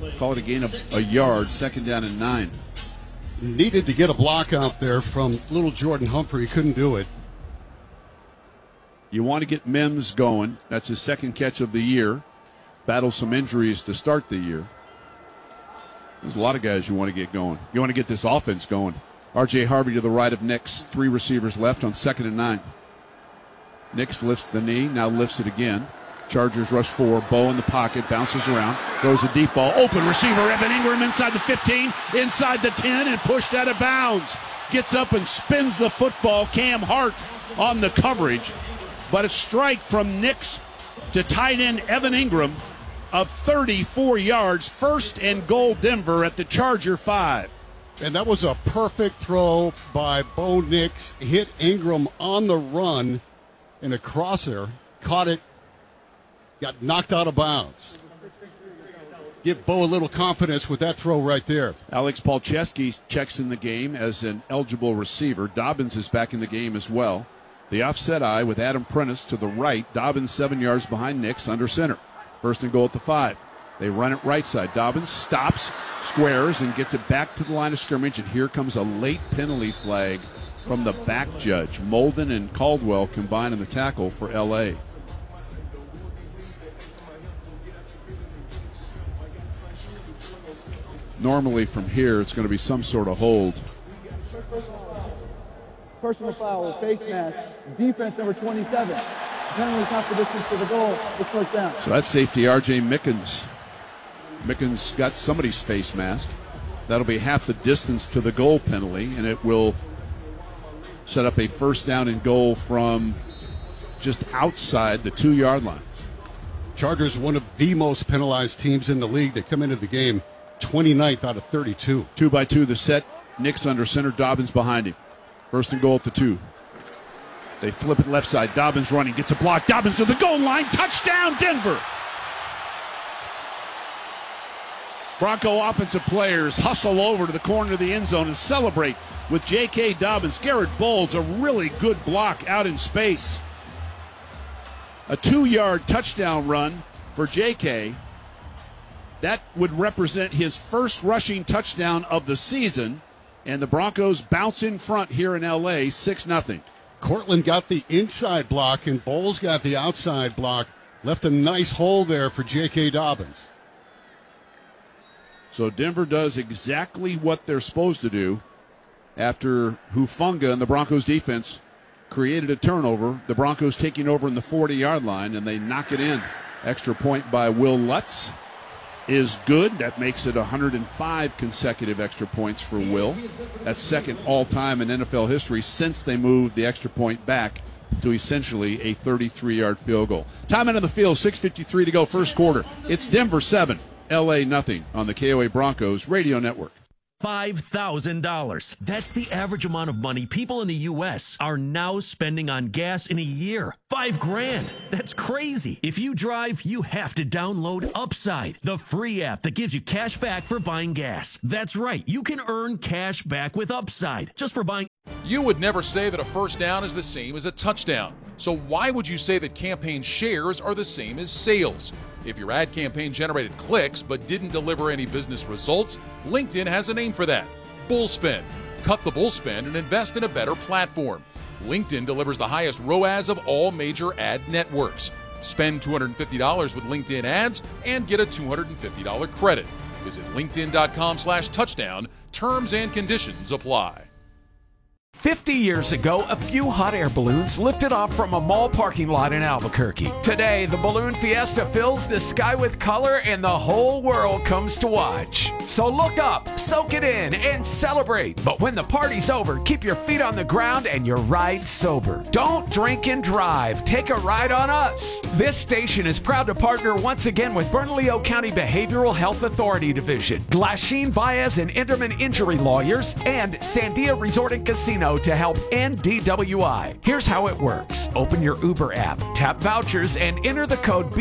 call it a gain of a yard, 2nd down and 9. Needed to get a block out there from little Jordan Humphrey. Couldn't do it. You want to get Mims going. That's his 2nd catch of the year. Battled some injuries to start the year. There's a lot of guys you want to get going. You want to get this offense going. R.J. Harvey to the right of Nix. 3 receivers left on 2nd and 9. Nix lifts the knee, now lifts it again. Chargers rush 4. Bo in the pocket, bounces around, throws a deep ball. Open receiver, Evan Ingram inside the 15, inside the 10, and pushed out of bounds. Gets up and spins the football. Cam Hart on the coverage. But a strike from Nix to tight end Evan Ingram of 34 yards. 1st and goal Denver at the Charger 5. And that was a perfect throw by Bo Nix. Hit Ingram on the run in a crosser. Caught it. Got knocked out of bounds. Give Bo a little confidence with that throw right there. Alex Palczewski checks in the game as an eligible receiver. Dobbins is back in the game as well. The offset eye with Adam Prentice to the right. Dobbins 7 yards behind Nix under center. 1st and goal at the 5. They run it right side. Dobbins stops, squares, and gets it back to the line of scrimmage. And here comes a late penalty flag from the back judge. Molden and Caldwell combine in the tackle for L.A. Normally from here, it's going to be some sort of hold. Personal foul, face mask, defense number 27. Penalty is not the distance to the goal. It's 1st down. So that's safety R.J. Mickens. Mickens got somebody's face mask. That'll be half the distance to the goal penalty, and it will set up a 1st down and goal from just outside the 2-yard line. Chargers, one of the most penalized teams in the league. They come into the game 29th out of 32. 2 by 2 the set. Nix under center, Dobbins behind him. 1st and goal at the 2. They flip it left side. Dobbins running, gets a block. Dobbins to the goal line. Touchdown, Denver. Bronco offensive players hustle over to the corner of the end zone and celebrate with J.K. Dobbins. Garrett Bowles, a really good block out in space. A 2-yard touchdown run for J.K. That would represent his 1st rushing touchdown of the season. And the Broncos bounce in front here in L.A., 6-0. Cortland got the inside block, and Bowles got the outside block. Left a nice hole there for J.K. Dobbins. So Denver does exactly what they're supposed to do after Hufanga and the Broncos defense created a turnover. The Broncos taking over in the 40-yard line, and they knock it in. Extra point by Will Lutz is good. That makes it 105 consecutive extra points for Will. That's 2nd all-time in NFL history since they moved the extra point back to essentially a 33-yard field goal. Time out on the field, 6:53 to go, 1st quarter. It's Denver 7, L.A. nothing on the KOA Broncos Radio Network. $5,000. That's the average amount of money people in the U.S. are now spending on gas in a year. $5,000. That's crazy. If you drive, you have to download Upside, the free app that gives you cash back for buying gas. That's right. You can earn cash back with Upside just for buying. You would never say that a 1st down is the same as a touchdown. So why would you say that campaign shares are the same as sales? If your ad campaign generated clicks but didn't deliver any business results, LinkedIn has a name for that. Bullspend. Cut the bullspend and invest in a better platform. LinkedIn delivers the highest ROAS of all major ad networks. Spend $250 with LinkedIn ads and get a $250 credit. Visit linkedin.com/touchdown. Terms and conditions apply. 50 years ago, a few hot air balloons lifted off from a mall parking lot in Albuquerque. Today, the Balloon Fiesta fills the sky with color and the whole world comes to watch. So look up, soak it in, and celebrate. But when the party's over, keep your feet on the ground and your ride sober. Don't drink and drive. Take a ride on us. This station is proud to partner once again with Bernalillo County Behavioral Health Authority Division, Glasheen Baez and Enderman Injury Lawyers, and Sandia Resort and Casino know to help end DWI. Here's how it works. Open your Uber app, tap vouchers, and enter the code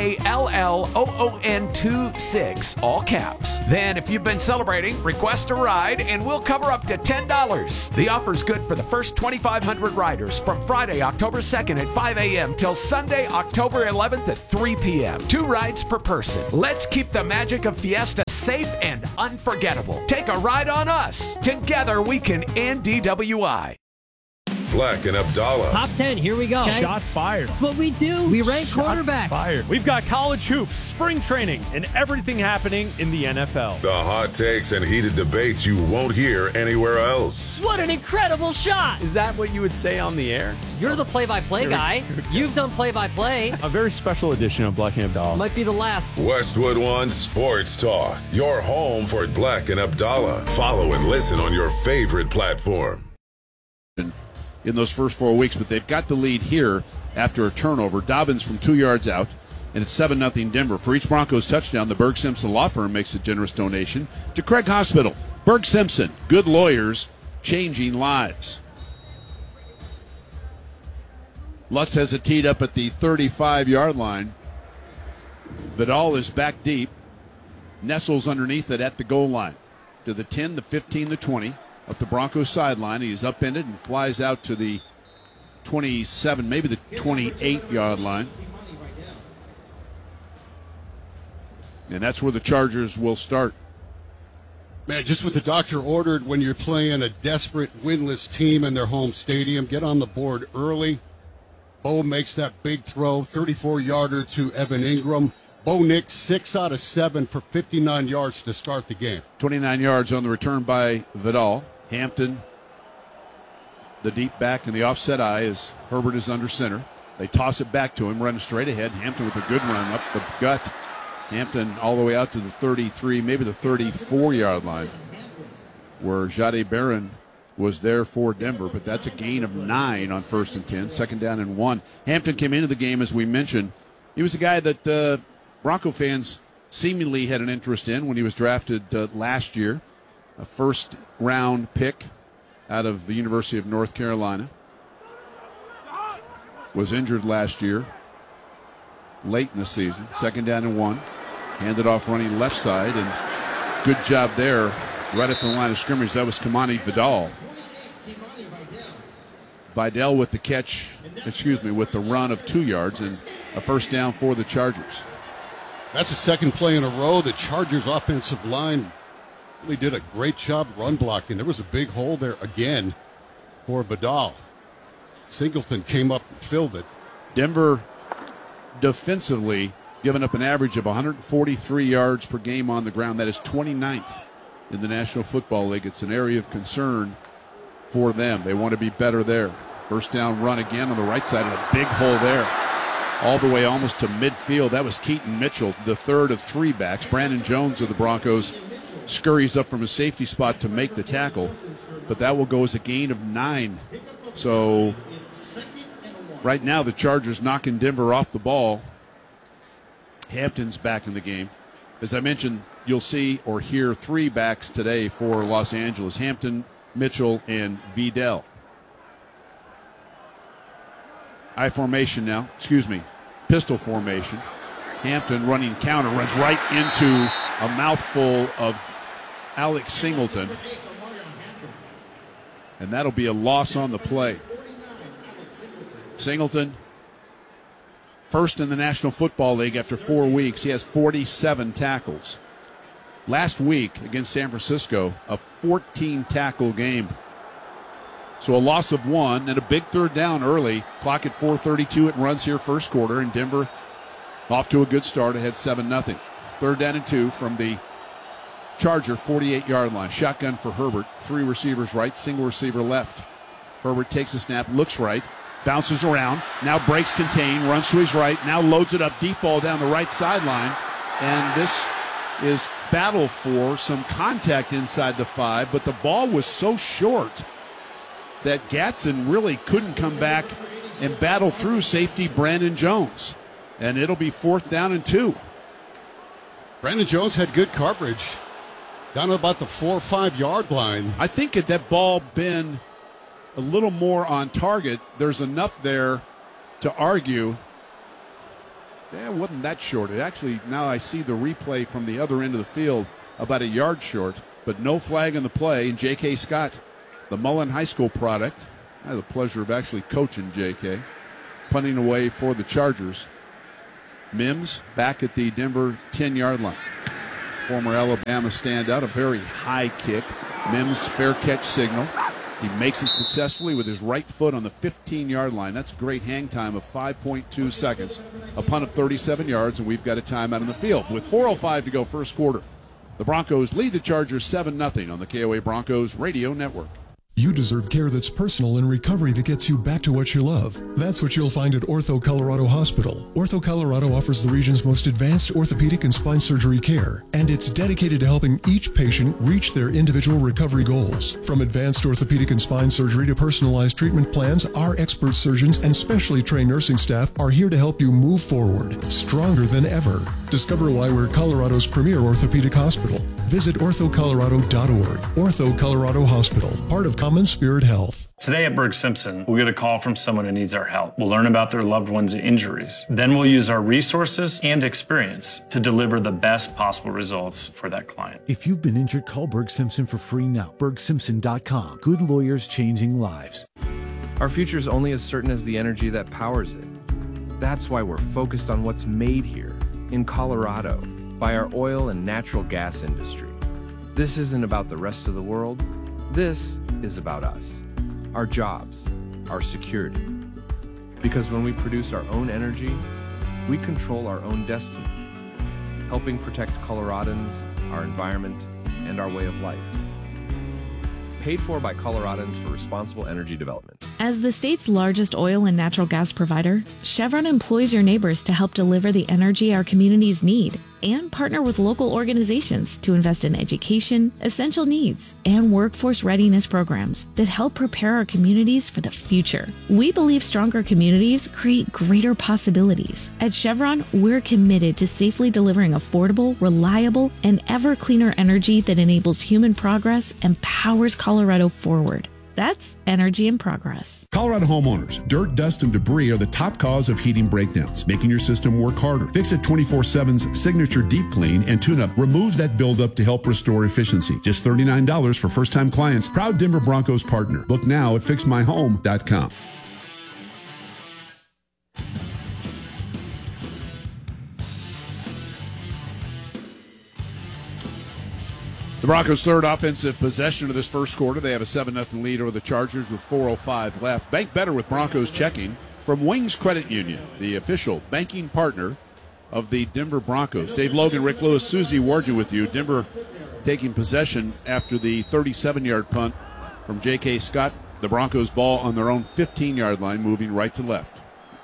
BALLOON26, all caps. Then, if you've been celebrating, request a ride, and we'll cover up to $10. The offer's good for the first 2,500 riders from Friday, October 2nd at 5 a.m. till Sunday, October 11th at 3 p.m. 2 rides per person. Let's keep the magic of Fiesta safe and unforgettable. Take a ride on us. Together we can end DWI. Black and Abdallah. Top 10, here we go. Okay. Shots fired. That's what we do. We rank quarterbacks. Fired. We've got college hoops, spring training, and everything happening in the NFL. The hot takes and heated debates you won't hear anywhere else. What an incredible shot. Is that what you would say on the air? You're the play-by-play guy. You've done play-by-play. A very special edition of Black and Abdallah. Might be the last. Westwood One Sports Talk. Your home for Black and Abdallah. Follow and listen on your favorite platform. In those first 4 weeks, but they've got the lead here after a turnover. Dobbins from 2 yards out, and it's 7-0 Denver. For each Broncos touchdown, the Berg Simpson Law Firm makes a generous donation to Craig Hospital. Berg Simpson, good lawyers, changing lives. Lutz has it teed up at the 35-yard line. Vidal is back deep, nestles underneath it at the goal line. To the 10, the 15, the 20. Up the Broncos sideline. He's upended and flies out to the 27, maybe the 28-yard line. And that's where the Chargers will start. Man, just what the doctor ordered when you're playing a desperate winless team in their home stadium. Get on the board early. Bo makes that big throw, 34-yarder to Evan Ingram. Bo Nix, 6 out of 7 for 59 yards to start the game. 29 yards on the return by Vidal. Hampton, the deep back in the offset eye as Herbert is under center. They toss it back to him, running straight ahead. Hampton with a good run up the gut. Hampton all the way out to the 33, maybe the 34-yard line, where Jahdae Barron was there for Denver, but that's a gain of 9 on 1st and 10, 2nd down and 1. Hampton came into the game, as we mentioned. He was a guy that Bronco fans seemingly had an interest in when he was drafted last year. A first-round pick out of the University of North Carolina. Was injured last year, late in the season. 2nd down and 1. Handed off running left side, and good job there right at the line of scrimmage. That was Kamani Vidal. Vidal with the catch, with the run of 2 yards and a first down for the Chargers. That's the second play in a row. The Chargers offensive line really did a great job run blocking. There was a big hole there again for Vidal. Singleton came up and filled it. Denver defensively giving up an average of 143 yards per game on the ground. That is 29th in the National Football League. It's an area of concern for them. They want to be better there. First down run again on the right side, and a big hole there. All the way almost to midfield. That was Keaton Mitchell, the third of 3 backs. Brandon Jones of the Broncos scurries up from a safety spot to make the tackle, but that will go as a gain of 9. So right now the Chargers knocking Denver off the ball. Hampton's back in the game. As I mentioned, you'll see or hear 3 backs today for Los Angeles: Hampton, Mitchell, and Vidal. Pistol formation. Hampton running counter, runs right into a mouthful of Alex Singleton. And that'll be a loss on the play. Singleton, first in the National Football League after 4 weeks. He has 47 tackles. Last week against San Francisco, a 14-tackle game. So a loss of 1 and a big third down early. Clock at 4:32. It runs here first quarter, and Denver off to a good start, ahead 7-0. 3rd down and 2 from the Charger 48-yard line. Shotgun for Herbert. 3 receivers right, single receiver left. Herbert takes a snap, looks right, bounces around, now breaks contain, runs to his right, now loads it up, deep ball down the right sideline. And this is battle for some contact inside the 5, but the ball was so short that Gatson really couldn't come back and battle through safety Brandon Jones. And it'll be 4th down and 2. Brandon Jones had good coverage down to about the 4 or 5 yard line. I think had that ball been a little more on target. There's enough there to argue. It wasn't that short. It actually, now I see the replay from the other end of the field, about a yard short, but no flag in the play. And J.K. Scott, the Mullen High School product, I had the pleasure of actually coaching J.K., punting away for the Chargers. Mims back at the Denver 10-yard line. Former Alabama standout, a very high kick. Mims fair catch signal. He makes it successfully with his right foot on the 15-yard line. That's a great hang time of 5.2 seconds. A punt of 37 yards, and we've got a timeout on the field. With 4:05 to go first quarter, the Broncos lead the Chargers 7-0 on the KOA Broncos Radio Network. You deserve care that's personal and recovery that gets you back to what you love. That's what you'll find at Ortho Colorado Hospital. Ortho Colorado offers the region's most advanced orthopedic and spine surgery care, and it's dedicated to helping each patient reach their individual recovery goals. From advanced orthopedic and spine surgery to personalized treatment plans, our expert surgeons and specially trained nursing staff are here to help you move forward, stronger than ever. Discover why we're Colorado's premier orthopedic hospital. Visit orthocolorado.org. Ortho Colorado Hospital, part of Common Spirit Health. Today at Berg Simpson, we'll get a call from someone who needs our help. We'll learn about their loved one's injuries. Then we'll use our resources and experience to deliver the best possible results for that client. If you've been injured, call Berg Simpson for free now. BergSimpson.com. Good lawyers changing lives. Our future is only as certain as the energy that powers it. That's why we're focused on what's made here, in Colorado, by our oil and natural gas industry. This isn't about the rest of the world. This is about us, our jobs, our security. Because when we produce our own energy, we control our own destiny, helping protect Coloradans, our environment, and our way of life. Paid for by Coloradans for Responsible Energy Development. As the state's largest oil and natural gas provider, Chevron employs your neighbors to help deliver the energy our communities need and partner with local organizations to invest in education, essential needs, and workforce readiness programs that help prepare our communities for the future. We believe stronger communities create greater possibilities. At Chevron, we're committed to safely delivering affordable, reliable, and ever cleaner energy that enables human progress and powers Colorado forward. That's energy in progress. Colorado homeowners, dirt, dust, and debris are the top cause of heating breakdowns, making your system work harder. Fix It 24/7's Signature Deep Clean and Tune-Up removes that buildup to help restore efficiency. Just $39 for first-time clients. Proud Denver Broncos partner. Book now at fixmyhome.com. The Broncos' third offensive possession of this first quarter. They have a 7-0 lead over the Chargers with 4:05 left. Bank better with Broncos checking from Wings Credit Union, the official banking partner of the Denver Broncos. Dave Logan, Rick Lewis, Susie Warju with you. Denver taking possession after the 37-yard punt from J.K. Scott. The Broncos ball on their own 15-yard line, moving right to left.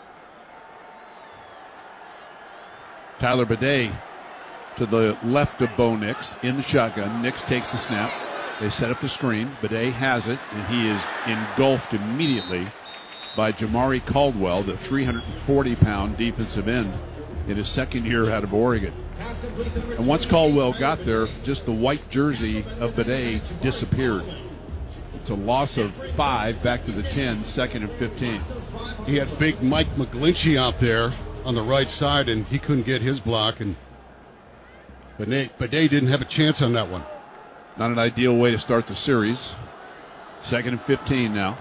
Tyler Bidet to the left of Bo Nix in the shotgun. Nix takes the snap. They set up the screen. Bidet has it, and he is engulfed immediately by Jamari Caldwell, the 340-pound defensive end in his second year out of Oregon. And once Caldwell got there, just the white jersey of Bidet disappeared. It's a loss of 5 back to the 10, 2nd and 15. He had big Mike McGlinchey out there on the right side, and he couldn't get his block, and Bidet didn't have a chance on that one. Not an ideal way to start the series. 2nd and 15 now.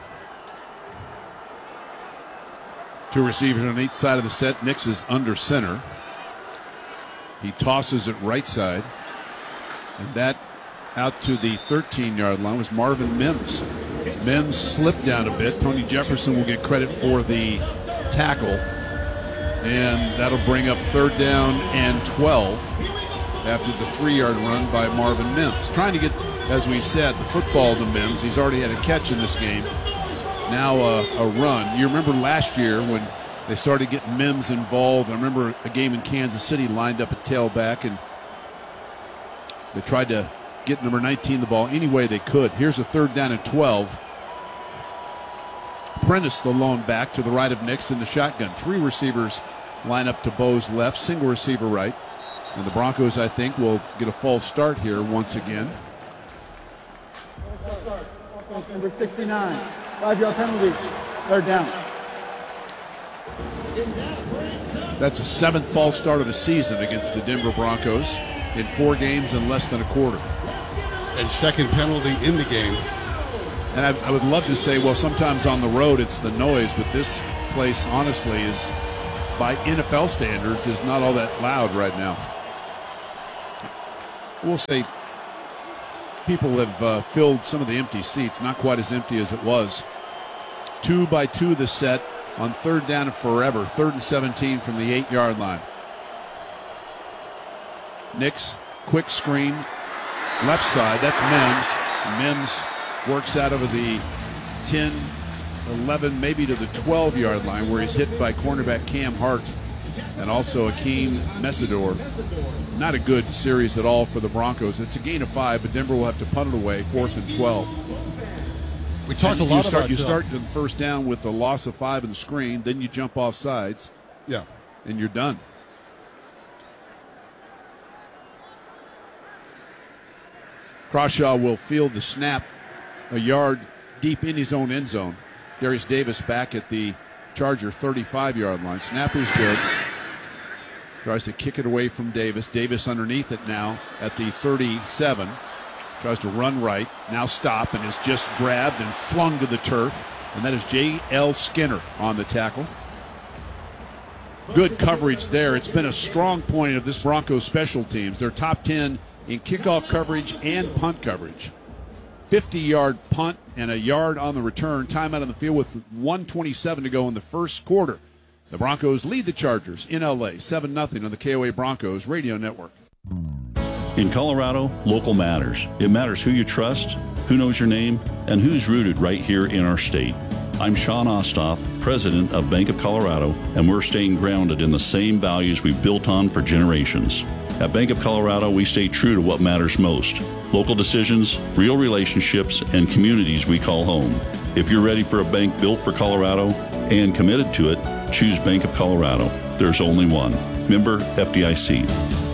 Two receivers on each side of the set. Nix is under center. He tosses it right side. And that out to the 13-yard line was Marvin Mims. Mims slipped down a bit. Tony Jefferson will get credit for the tackle. And that'll bring up 3rd down and 12. After the 3-yard run by Marvin Mims. Trying to get, as we said, the football to Mims. He's already had a catch in this game. Now a run. You remember last year when they started getting Mims involved. I remember a game in Kansas City lined up at tailback, and they tried to get number 19 the ball any way they could. Here's a 3rd down and 12. Prentice, the lone back, to the right of Nix in the shotgun. 3 receivers line up to Bo's left, single receiver right. And the Broncos, I think, will get a false start here once again. Number 69, 5-yard penalty. Third down. That's a 7th false start of the season against the Denver Broncos in 4 games in less than a quarter. And second penalty in the game. And I would love to say, well, sometimes on the road it's the noise, but this place, honestly, is, by NFL standards, is not all that loud right now. We'll say people have filled some of the empty seats, not quite as empty as it was. 2 by 2 the set on third down and forever, 3rd and 17 from the 8-yard line. Nix, quick screen, left side, that's Mims. Mims works out over the 10, 11, maybe to the 12-yard line where he's hit by cornerback Cam Hart and also Akeem Mesidor. Not a good series at all for the Broncos. It's a gain of 5, but Denver will have to punt it away, 4th and 12. We talked a lot about... You start the first down with the loss of 5 in the screen, then you jump off sides. Yeah. And you're done. Crawshaw will field the snap a yard deep in his own end zone. Darius Davis back at the Charger 35-yard line. Snap is good. Tries to kick it away from Davis. Davis underneath it now at the 37. Tries to run right. Now stop and is just grabbed and flung to the turf. And that is J.L. Skinner on the tackle. Good coverage there. It's been a strong point of this Broncos special teams. They're top 10 in kickoff coverage and punt coverage. 50-yard punt and a yard on the return. Timeout on the field with 1:27 to go in the first quarter. The Broncos lead the Chargers in L.A. 7-0 on the KOA Broncos Radio Network. In Colorado, local matters. It matters who you trust, who knows your name, and who's rooted right here in our state. I'm Sean Ostoff, president of Bank of Colorado, and we're staying grounded in the same values we've built on for generations. At Bank of Colorado, we stay true to what matters most: local decisions, real relationships, and communities we call home. If you're ready for a bank built for Colorado and committed to it, choose Bank of Colorado. There's only one. Member FDIC.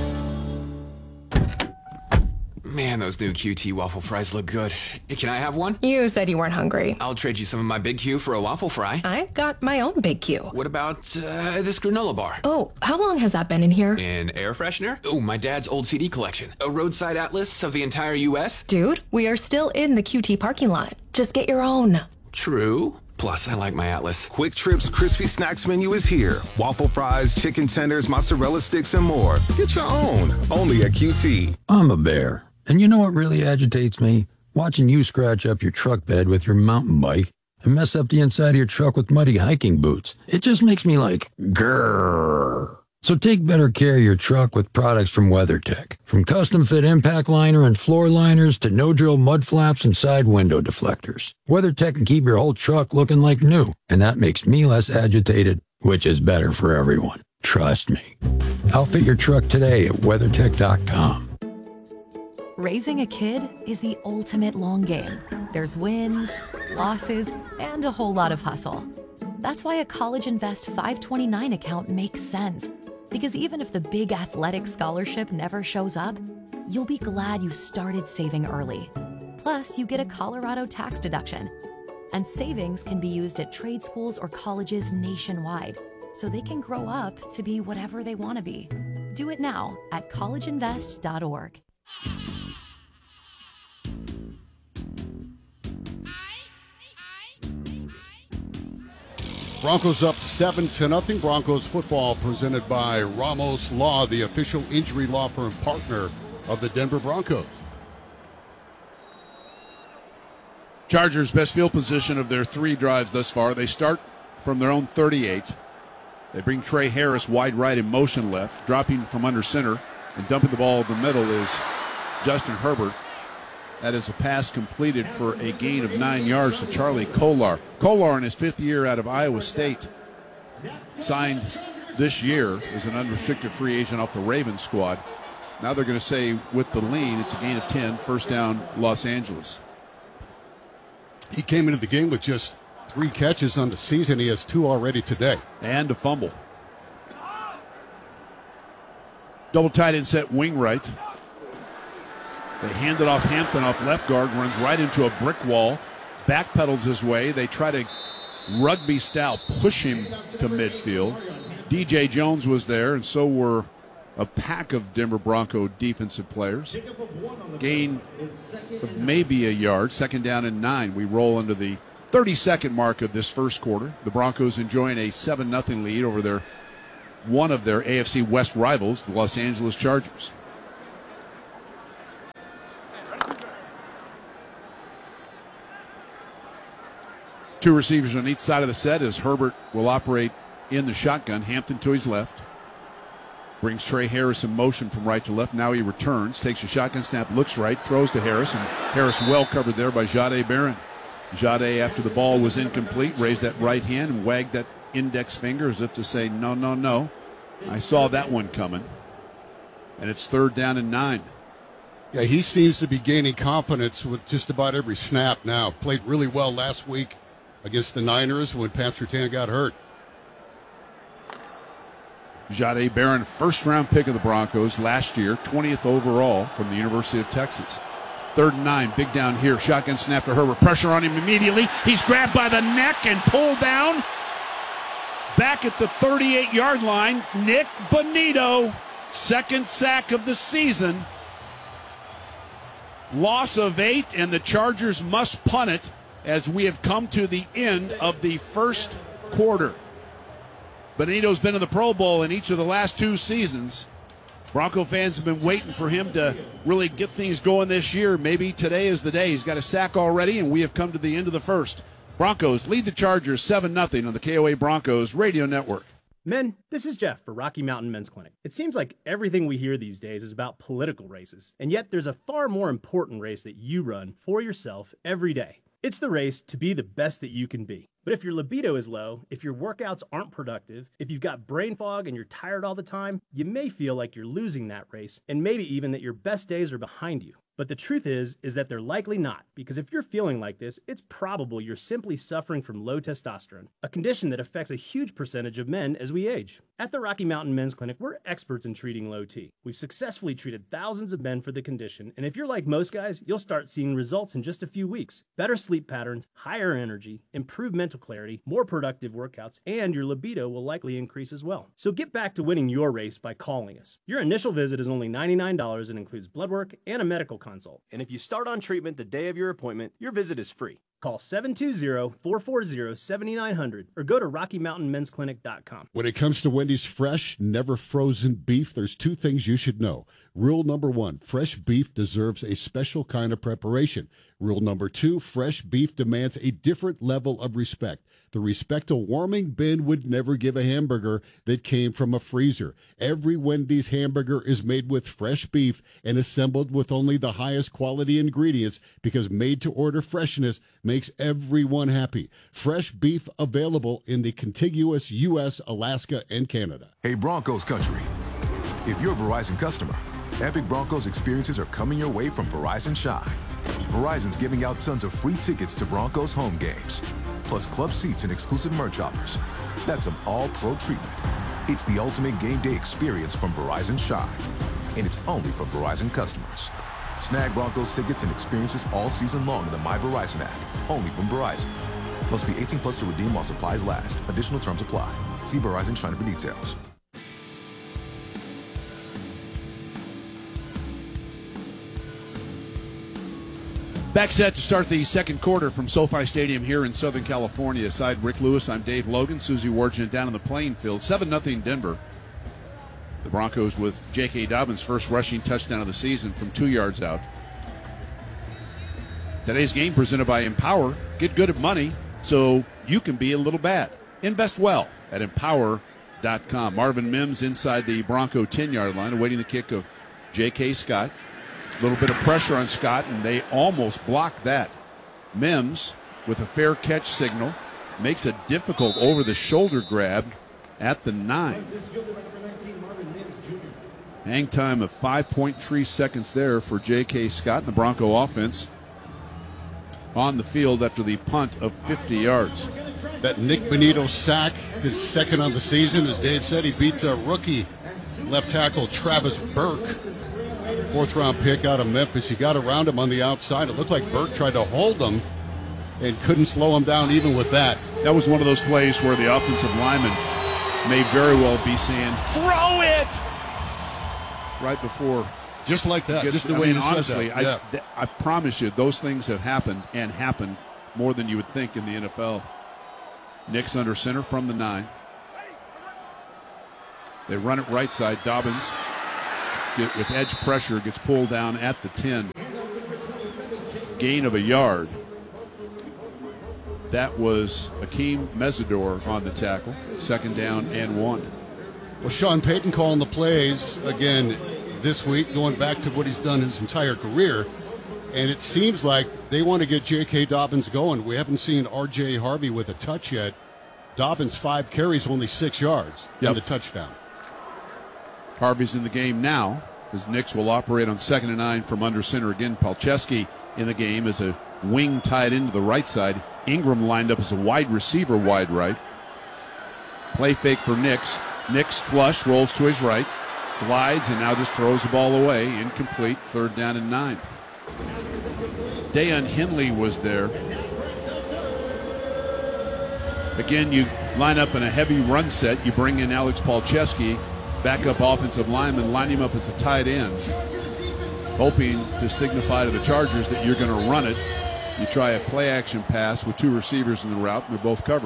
Man, those new QT waffle fries look good. Can I have one? You said you weren't hungry. I'll trade you some of my Big Q for a waffle fry. I got my own Big Q. What about this granola bar? Oh, how long has that been in here? An air freshener? Oh, my dad's old CD collection. A roadside atlas of the entire U.S.? Dude, we are still in the QT parking lot. Just get your own. True. Plus, I like my Atlas. Quick Trip's crispy snacks menu is here. Waffle fries, chicken tenders, mozzarella sticks, and more. Get your own. Only at QT. I'm a bear. And you know what really agitates me? Watching you scratch up your truck bed with your mountain bike and mess up the inside of your truck with muddy hiking boots. It just makes me like, grrr. So take better care of your truck with products from WeatherTech. From custom fit impact liner and floor liners to no-drill mud flaps and side window deflectors. WeatherTech can keep your whole truck looking like new, and that makes me less agitated, which is better for everyone. Trust me. Outfit your truck today at WeatherTech.com. Raising a kid is the ultimate long game. There's wins, losses, and a whole lot of hustle. That's why a College Invest 529 account makes sense. Because even if the big athletic scholarship never shows up, you'll be glad you started saving early. Plus, you get a Colorado tax deduction. And savings can be used at trade schools or colleges nationwide, so they can grow up to be whatever they want to be. Do it now at collegeinvest.org. Broncos up 7-0. Broncos football presented by Ramos Law, the official injury law firm partner of the Denver Broncos. Chargers best field position of their 3 drives thus far. They start from their own 38. They bring Trey Harris wide right and motion left, dropping from under center and dumping the ball in the middle is Justin Herbert. That is a pass completed for a gain of 9 yards to Charlie Kolar. Kolar in his 5th year out of Iowa State. Signed this year as an unrestricted free agent off the Ravens squad. Now they're going to say with the lean, it's a gain of 10, first down Los Angeles. He came into the game with just 3 catches on the season. He has 2 already today. And a fumble. Double tight end set wing right. They hand it off Hampton off left guard, runs right into a brick wall. backpedals his way. They try to rugby-style push him to midfield. DJ Jones was there, and so were a pack of Denver Bronco defensive players. Gain of maybe a yard, 2nd down and 9. We roll into the 32nd mark of this first quarter. The Broncos enjoying a 7-0 lead over one of their AFC West rivals, the Los Angeles Chargers. Two receivers on each side of the set as Herbert will operate in the shotgun. Hampton to his left. Brings Trey Harris in motion from right to left. Now he returns, takes a shotgun snap, looks right, throws to Harris, and Harris well covered there by Jahdae Barron. Jahdae, after the ball was incomplete, raised that right hand and wagged that index finger as if to say, no, no, no. I saw that one coming. And it's 3rd down and 9. Yeah, he seems to be gaining confidence with just about every snap now. Played really well last week against the Niners when Pat Surtain got hurt. Jahdae Barron, first-round pick of the Broncos last year, 20th overall from the University of Texas. 3rd and 9, big down here. Shotgun snap to Herbert. Pressure on him immediately. He's grabbed by the neck and pulled down. Back at the 38-yard line, Nick Bonito, 2nd sack of the season. Loss of 8, and the Chargers must punt it as we have come to the end of the first quarter. Bonito's been in the Pro Bowl in each of the last 2 seasons. Bronco fans have been waiting for him to really get things going this year. Maybe today is the day. He's got a sack already, and we have come to the end of the first. Broncos lead the Chargers 7-0 on the KOA Broncos Radio Network. Men, this is Jeff for Rocky Mountain Men's Clinic. It seems like everything we hear these days is about political races, and yet there's a far more important race that you run for yourself every day. It's the race to be the best that you can be. But if your libido is low, if your workouts aren't productive, if you've got brain fog and you're tired all the time, you may feel like you're losing that race, and maybe even that your best days are behind you. But the truth is that they're likely not, because if you're feeling like this, it's probable you're simply suffering from low testosterone, a condition that affects a huge percentage of men as we age. At the Rocky Mountain Men's Clinic, we're experts in treating low T. We've successfully treated thousands of men for the condition, and if you're like most guys, you'll start seeing results in just a few weeks. Better sleep patterns, higher energy, improved mental clarity, more productive workouts, and your libido will likely increase as well. So get back to winning your race by calling us. Your initial visit is only $99 and includes blood work and a medical consult. And if you start on treatment the day of your appointment, your visit is free. Call 720-440-7900 or go to RockyMountainMen'sClinic.com. When it comes to Wendy's fresh, never frozen beef, there's 2 things you should know. Rule number 1, fresh beef deserves a special kind of preparation. Rule number 2, fresh beef demands a different level of respect. The respect a warming bin would never give a hamburger that came from a freezer. Every Wendy's hamburger is made with fresh beef and assembled with only the highest quality ingredients because made-to-order freshness makes everyone happy. Fresh beef available in the contiguous U.S., Alaska, and Canada. Hey, Broncos country. If you're a Verizon customer, epic Broncos experiences are coming your way from Verizon Shine. Verizon's giving out tons of free tickets to Broncos home games, plus club seats and exclusive merch offers. That's an all-pro treatment. It's the ultimate game day experience from Verizon Shine, and it's only for Verizon customers. Snag Broncos tickets and experiences all season long in the My Verizon app, only from Verizon. Must be 18 plus to redeem while supplies last. Additional terms apply. See Verizon Shine for details. Back set to start the second quarter from SoFi Stadium here in Southern California. Aside Rick Lewis, I'm Dave Logan. Susie Wargent down on the playing field. 7-0 Denver. The Broncos with J.K. Dobbins' first rushing touchdown of the season from 2 yards out. Today's game presented by Empower. Get good at money so you can be a little bad. Invest well at Empower.com. Marvin Mims inside the Bronco 10-yard line, awaiting the kick of J.K. Scott. A little bit of pressure on Scott, and they almost blocked that. Mims, with a fair catch signal, makes a difficult over-the-shoulder grab at the 9. Hang time of 5.3 seconds there for J.K. Scott and the Bronco offense on the field after the punt of 50 yards. That Nick Bonito sack, his second on the season. As Dave said, he beat rookie left tackle Travis Burke. 4th-round pick out of Memphis. He got around him on the outside. It looked like Burke tried to hold him, and couldn't slow him down even with that. That was one of those plays where the offensive lineman may very well be saying, "Throw it!" right before. Just like that. Just the way you honestly, said that. Yeah. I promise you, those things have happened and happened more than you would think in the NFL. Nix under center from the 9. They run it right side. Dobbins, with edge pressure, gets pulled down at the 10. Gain of a yard. That was Akeem Mesidor on the tackle. 2nd down and 1. Well, Sean Payton calling the plays again this week, going back to what he's done his entire career. And it seems like they want to get J.K. Dobbins going. We haven't seen R.J. Harvey with a touch yet. Dobbins 5 carries, only 6 yards in the touchdown. Harvey's in the game now, as Nix will operate on 2nd and 9 from under center again. Palczewski in the game as a wing tied into the right side. Ingram lined up as a wide receiver, wide right. Play fake for Nix. Nix flush, rolls to his right, glides, and now just throws the ball away. Incomplete, 3rd down and 9. Dayon Henley was there. Again, you line up in a heavy run set. You bring in Alex Palczewski, backup offensive lineman, line him up as a tight end, hoping to signify to the Chargers that you're going to run it. You try a play-action pass with 2 receivers in the route, and they're both covered.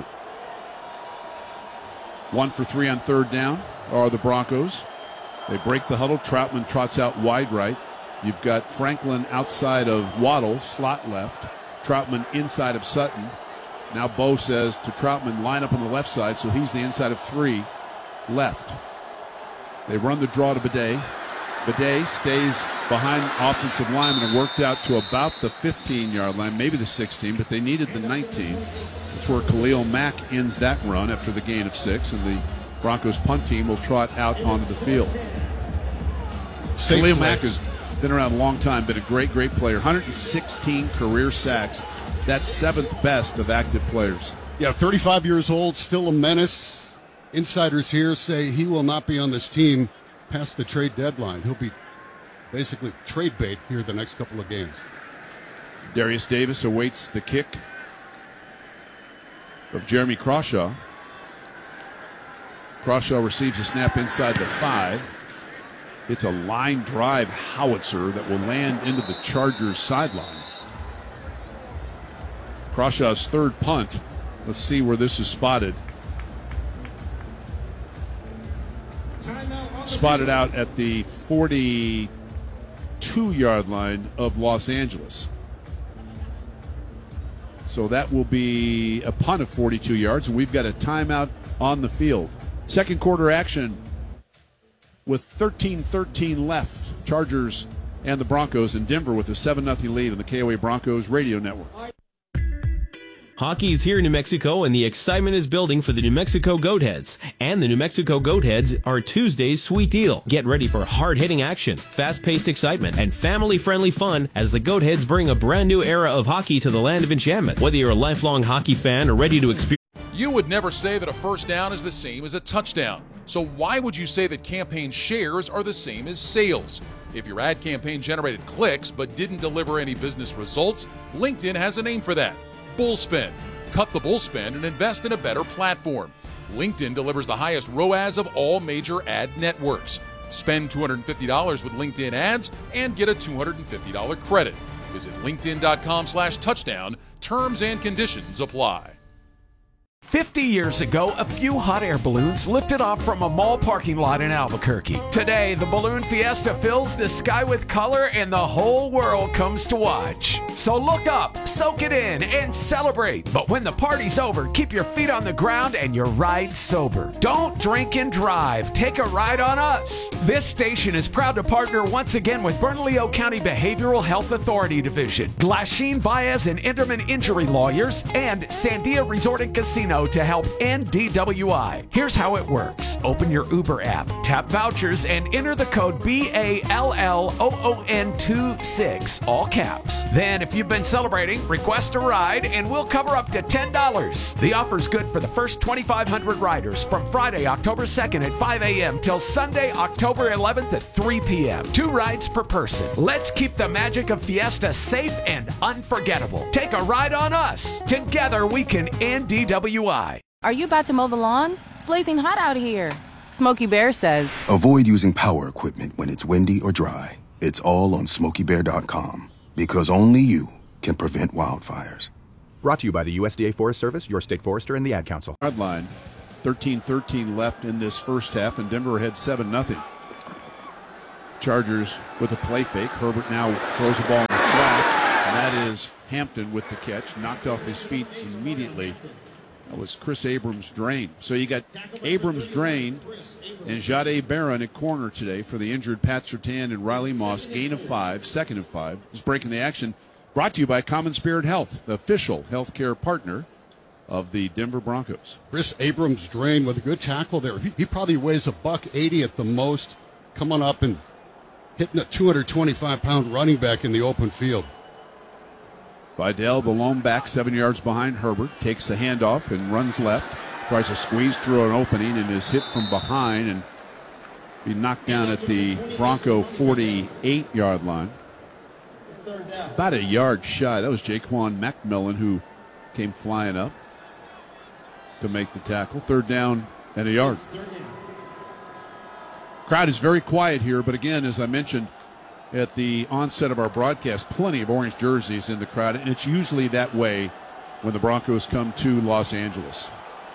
1 for 3 on 3rd down are the Broncos. They break the huddle. Troutman trots out wide right. You've got Franklin outside of Waddle, slot left. Troutman inside of Sutton. Now Bo says to Troutman, line up on the left side, so he's the inside of 3 left. They run the draw to Bidet. Bidet stays behind offensive lineman and worked out to about the 15-yard line, maybe the 16, but they needed the 19. That's where Khalil Mack ends that run after the gain of 6, and the Broncos punt team will trot out onto the field. Khalil Mack has been around a long time, been a great, great player. 116 career sacks. That's 7th best of active players. Yeah, 35 years old, still a menace. Insiders here say he will not be on this team past the trade deadline. He'll be basically trade bait here the next couple of games. Darius Davis awaits the kick of Jeremy Crawshaw. Crawshaw receives a snap inside the 5. It's a line drive howitzer that will land into the Chargers sideline. Crawshaw's 3rd punt. Let's see where this is spotted. Spotted out at the 42-yard line of Los Angeles. So that will be a punt of 42 yards, and we've got a timeout on the field. Second quarter action with 13-13 left. Chargers and the Broncos in Denver with a 7-0 lead on the KOA Broncos radio network. Hockey is here in New Mexico, and the excitement is building for the New Mexico Goatheads. And the New Mexico Goatheads are Tuesday's sweet deal. Get ready for hard-hitting action, fast-paced excitement, and family-friendly fun as the Goatheads bring a brand new era of hockey to the land of enchantment. Whether you're a lifelong hockey fan or ready to experience... You would never say that a first down is the same as a touchdown. So why would you say that campaign shares are the same as sales? If your ad campaign generated clicks but didn't deliver any business results, LinkedIn has a name for that. Bullspend. Cut the bullspend and invest in a better platform. LinkedIn delivers the highest ROAS of all major ad networks. Spend $250 with LinkedIn ads and get a $250 credit. Visit linkedin.com/touchdown. Terms and conditions apply. 50 years ago, a few hot air balloons lifted off from a mall parking lot in Albuquerque. Today, the Balloon Fiesta fills the sky with color and the whole world comes to watch. So look up, soak it in, and celebrate. But when the party's over, keep your feet on the ground and your ride sober. Don't drink and drive. Take a ride on us. This station is proud to partner once again with Bernalillo County Behavioral Health Authority Division, Glasheen, Baez, and Enderman Injury Lawyers, and Sandia Resort and Casino. know to help end DWI. Here's how it works. Open your Uber app, tap vouchers, and enter the code BALLOON26, all caps. Then, if you've been celebrating, request a ride, and we'll cover up to $10. The offer's good for the first 2,500 riders from Friday, October 2nd at 5 a.m. till Sunday, October 11th at 3 p.m. 2 rides per person. Let's keep the magic of Fiesta safe and unforgettable. Take a ride on us. Together we can end DWI. Are you about to mow the lawn? It's blazing hot out here. Smokey Bear says, avoid using power equipment when it's windy or dry. It's all on SmokeyBear.com, because only you can prevent wildfires. Brought to you by the USDA Forest Service, your state forester, and the Ad Council. Yard line, 13-13 left in this first half, and Denver ahead 7-0. Chargers with a play fake. Herbert now throws the ball in the flat, and that is Hampton with the catch, knocked off his feet immediately. That was Chris Abrams-Drain. So you got Abrams-Drain and Jade Barron at corner today for the injured Pat Surtain and Riley Moss. Gain of 5, second of 5. Just breaking the action. Brought to you by Common Spirit Health, the official healthcare partner of the Denver Broncos. Chris Abrams-Drain with a good tackle there. He probably weighs $180 at the most, coming up and hitting a 225-pound running back in the open field. Vidal, the lone back, 7 yards behind Herbert, takes the handoff and runs left. Tries to squeeze through an opening and is hit from behind and be knocked down at the Bronco 48-yard line. About a yard shy. That was Jaquan McMillan who came flying up to make the tackle. Third down and a yard. Crowd is very quiet here, but again, as I mentioned at the onset of our broadcast, plenty of orange jerseys in the crowd, and it's usually that way when the Broncos come to Los Angeles.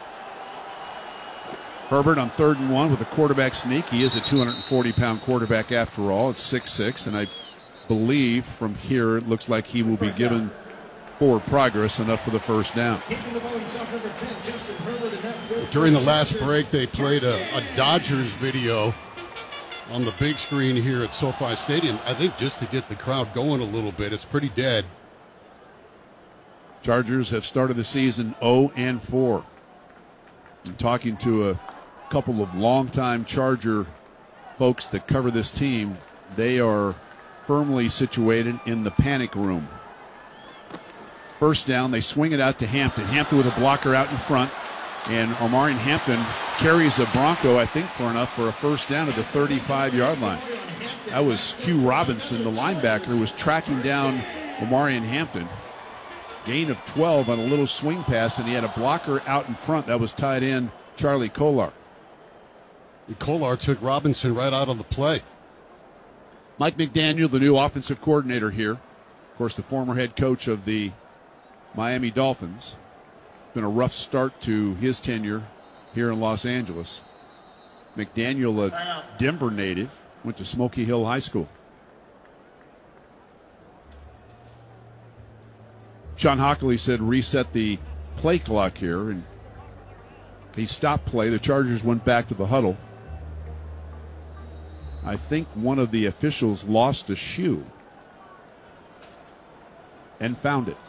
Herbert on 3rd and 1 with a quarterback sneak. He is a 240-pound quarterback after all. It's 6'6", and I believe from here it looks like he will be given forward progress enough for the first down. During the last break, they played a Dodgers video on the big screen here at SoFi Stadium, I think just to get the crowd going a little bit. It's pretty dead. Chargers have started the season 0-4. I'm talking to a couple of longtime Charger folks that cover this team. They are firmly situated in the panic room. First down, they swing it out to Hampton. Hampton with a blocker out in front. And Omarion Hampton carries a Bronco, I think, for enough for a first down at the 35-yard line. That was Hugh Robinson, the linebacker, was tracking down Omarion Hampton. Gain of 12 on a little swing pass, and he had a blocker out in front. That was tight end Charlie Kolar. And Kolar took Robinson right out of the play. Mike McDaniel, the new offensive coordinator here. Of course, the former head coach of the Miami Dolphins. Been a rough start to his tenure here in Los Angeles. McDaniel, a Denver native, went to Smoky Hill High School. Sean Hockley said reset the play clock here, and he stopped play. The Chargers went back to the huddle. I think one of the officials lost a shoe and found it.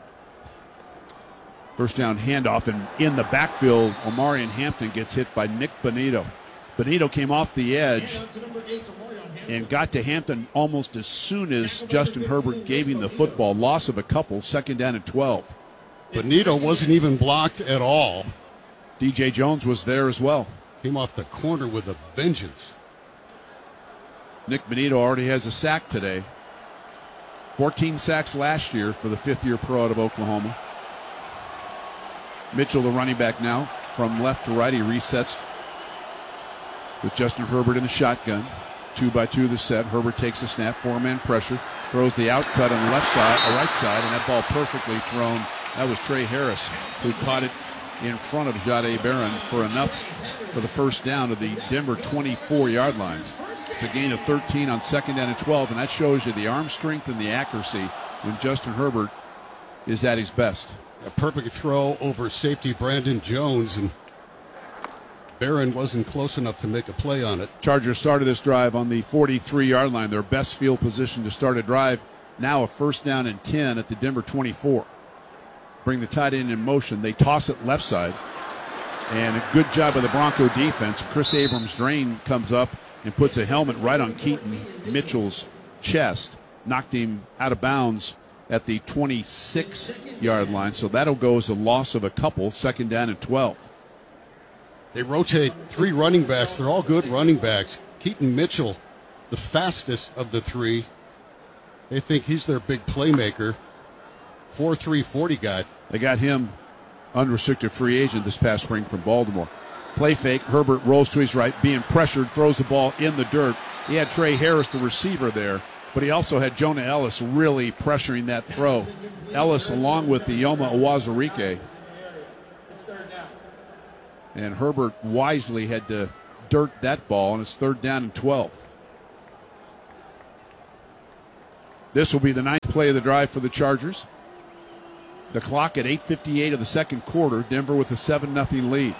First down handoff, and in the backfield, Omarion Hampton gets hit by Nick Bonito. Bonito came off the edge and got to Hampton almost as soon as Justin Herbert gave him the football. Loss of a couple, second down and 12. Bonito wasn't even blocked at all. DJ Jones was there as well. Came off the corner with a vengeance. Nick Bonito already has a sack today. 14 sacks last year for the fifth-year pro out of Oklahoma. Mitchell, the running back now, from left to right. He resets with Justin Herbert in the shotgun. 2-by-2 the set. Herbert takes the snap, four-man pressure, throws the out cut on the left side, the right side, and that ball perfectly thrown. That was Trey Harris who caught it in front of Jade Barron for enough for the first down of the Denver 24-yard line. It's a gain of 13 on second down and 12, and that shows you the arm strength and the accuracy when Justin Herbert is at his best. A perfect throw over safety Brandon Jones, and Barron wasn't close enough to make a play on it. Chargers started this drive on the 43-yard line, their best field position to start a drive. Now a first down and 10 at the Denver 24. bring the tight end in motion. They toss it left side. And a good job by the Bronco defense. Chris Abrams-Drain comes up and puts a helmet right on Keaton Mitchell's chest. Knocked him out of bounds at the 26-yard line. So that'll go as a loss of a couple, 2nd down and 12. They rotate 3 running backs. They're all good running backs. Keaton Mitchell, the fastest of the 3. They think he's their big playmaker. 4.3 40 guy. They got him unrestricted free agent this past spring from Baltimore. Play fake. Herbert rolls to his right, being pressured, throws the ball in the dirt. He had Trey Harris, the receiver, there, but he also had Jonah Ellis really pressuring that throw. Ellis along with the Yoma Awazarike. And Herbert wisely had to dirt that ball, and it's 3rd down and 12. This will be the 9th play of the drive for the Chargers. The clock at 8:58 of the second quarter. Denver with a 7-0 lead.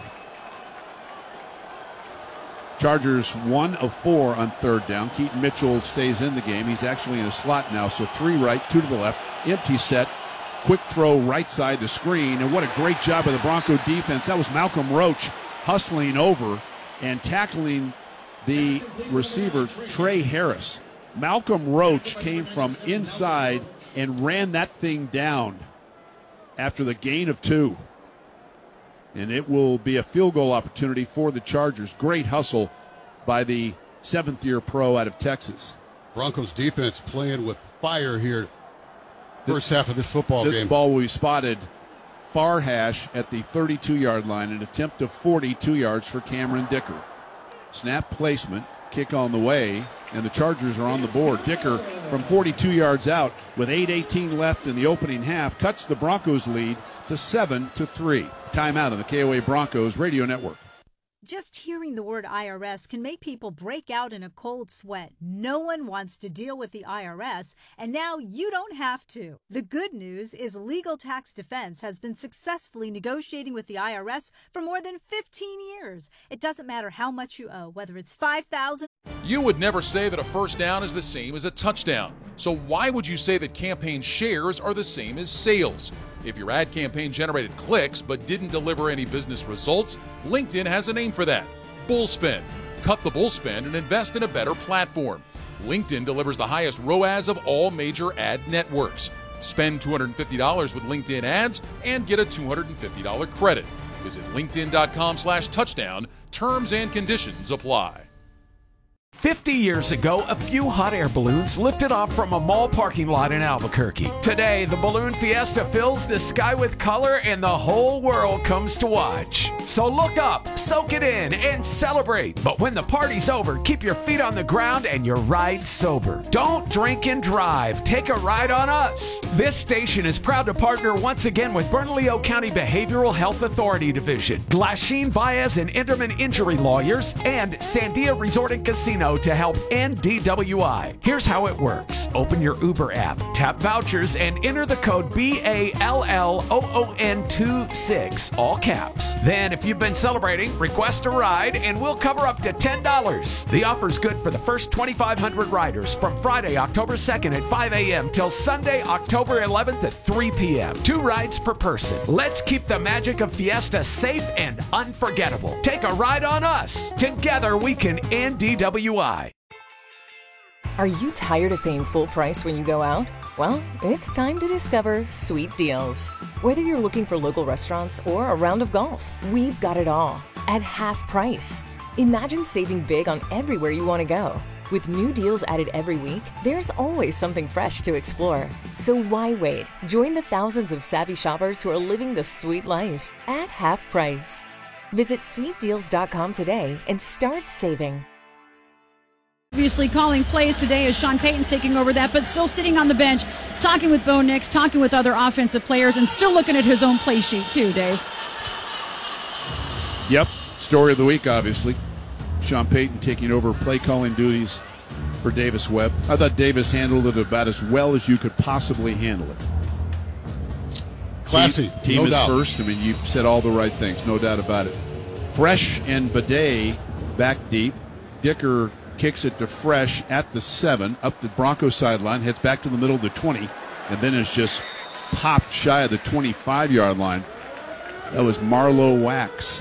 Chargers 1 of 4 on 3rd down. Keaton Mitchell stays in the game. He's actually in a slot now, so 3 right, 2 to the left. Empty set. Quick throw right side the screen. And what a great job by the Bronco defense. That was Malcolm Roach hustling over and tackling the receiver, Trey Harris. Malcolm Roach came from inside and ran that thing down after the gain of 2. And it will be a field goal opportunity for the Chargers. Great hustle by the 7th-year pro out of Texas. Broncos defense playing with fire here. First half of this football game. This ball will be spotted far hash at the 32-yard line. An attempt of 42 yards for Cameron Dicker. Snap placement, kick on the way, and the Chargers are on the board. Dicker from 42 yards out with 8:18 left in the opening half cuts the Broncos lead to 7-3. Timeout on the KOA Broncos Radio Network. Just hearing the word IRS can make people break out in a cold sweat. No one wants to deal with the IRS, and now you don't have to. The good news is Legal Tax Defense has been successfully negotiating with the IRS for more than 15 years. It doesn't matter how much you owe, whether it's $5,000. You would never say that a first down is the same as a touchdown. So why would you say that campaign shares are the same as sales? If your ad campaign generated clicks but didn't deliver any business results, LinkedIn has a name for that: Bullspend. Cut the bullspend and invest in a better platform. LinkedIn delivers the highest ROAS of all major ad networks. Spend $250 with LinkedIn ads and get a $250 credit. Visit linkedin.com/touchdown. Terms and conditions apply. 50 years ago, a few hot air balloons lifted off from a mall parking lot in Albuquerque. Today, the Balloon Fiesta fills the sky with color and the whole world comes to watch. So look up, soak it in, and celebrate. But when the party's over, keep your feet on the ground and your ride sober. Don't drink and drive. Take a ride on us. This station is proud to partner once again with Bernalillo County Behavioral Health Authority Division, Glasheen, Baez, and Enderman Injury Lawyers, and Sandia Resort and Casino to help end DWI. Here's how it works. Open your Uber app, tap vouchers, and enter the code BALLOON26, all caps. Then, if you've been celebrating, request a ride, and we'll cover up to $10. The offer's good for the first 2,500 riders from Friday, October 2nd at 5 a.m. till Sunday, October 11th at 3 p.m. 2 rides per person. Let's keep the magic of Fiesta safe and unforgettable. Take a ride on us. Together, we can end DWI. Are you tired of paying full price when you go out? Well, it's time to discover Sweet Deals. Whether you're looking for local restaurants or a round of golf, we've got it all at half price. Imagine saving big on everywhere you want to go. With new deals added every week, there's always something fresh to explore. So why wait? Join the thousands of savvy shoppers who are living the sweet life at half price. Visit sweetdeals.com today and start saving. Obviously calling plays today as Sean Payton's taking over that, but still sitting on the bench, talking with Bo Nix, talking with other offensive players, and still looking at his own play sheet too, Dave. Yep, story of the week, obviously. Sean Payton taking over play calling duties for Davis Webb. I thought Davis handled it about as well as you could possibly handle it. Classy, Team no is doubt. first. I mean, you've said all the right things, no doubt about it. Fresh and Bidet back deep. Dicker kicks it to Fresh at the 7, up the Broncos sideline, heads back to the middle of the 20, and then is just popped shy of the 25-yard line. That was Marlowe Wax.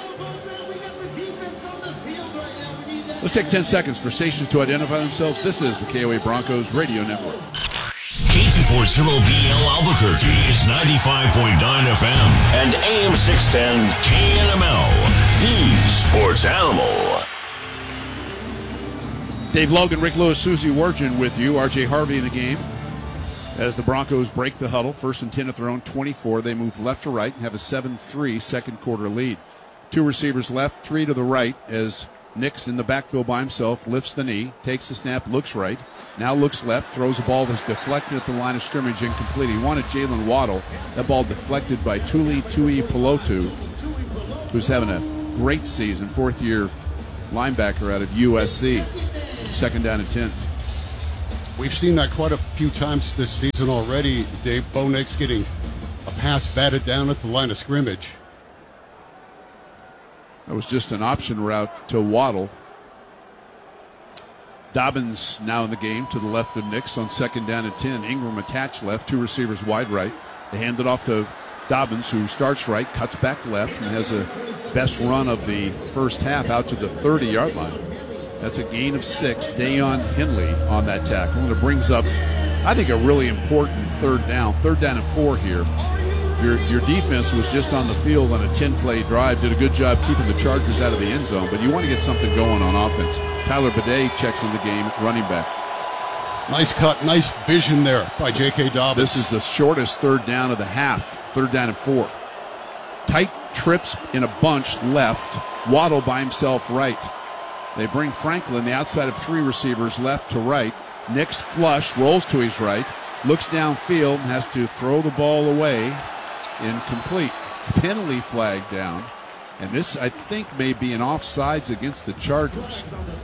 Let's take 10 seconds for stations to identify themselves. This is the KOA Broncos Radio Network. K240BL Albuquerque is 95.9 FM and AM 610 KNML, the sports animal. Dave Logan, Rick Lewis, Susie Wargin with you. RJ Harvey in the game. As the Broncos break the huddle, 1st and 10 at their own 24, they move left to right and have a 7-3 second quarter lead. 2 receivers left, 3 to the right as Nix in the backfield by himself, lifts the knee, takes the snap, looks right, now looks left, throws a ball that's deflected at the line of scrimmage, incomplete. He wanted Jalen Waddle. That ball deflected by Tuli Tuipulotu, who's having a great season, 4th-year linebacker out of USC. 2nd down and 10. We've seen that quite a few times this season already, Dave. Bo Nix getting a pass batted down at the line of scrimmage. That was just an option route to Waddle. Dobbins now in the game to the left of Nix on 2nd down and 10. Ingram attached left, 2 receivers wide right. They hand it off to Dobbins, who starts right, cuts back left, and has a best run of the first half out to the 30-yard line. That's a gain of 6. Dayon Henley on that tackle. And it brings up, I think, a really important 3rd down. 3rd down and 4 here. Your defense was just on the field on a 10-play drive, did a good job keeping the Chargers out of the end zone, but you want to get something going on offense. Tyler Bidet checks in the game, running back. Nice cut, nice vision there by J.K. Dobbins. This is the shortest 3rd down of the half, 3rd down and 4. Tight trips in a bunch left, Waddle by himself right. They bring Franklin, the outside of 3 receivers, left to right. Nix flush, rolls to his right, looks downfield, has to throw the ball away. Incomplete. Penalty flag down. And this, I think, may be an offsides against the Chargers.